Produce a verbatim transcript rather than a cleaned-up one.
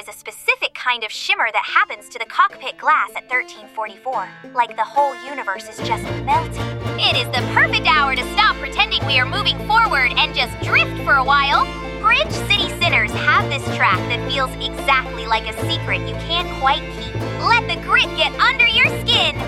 recognize a specific kind of shimmer that happens to the cockpit glass at thirteen forty-four, like the whole universe is just melting. It is the perfect hour to stop pretending we are moving forward and just drift for a while. Bridge City Sinners have this track that feels exactly like a secret you can't quite keep. Let the grit get under your skin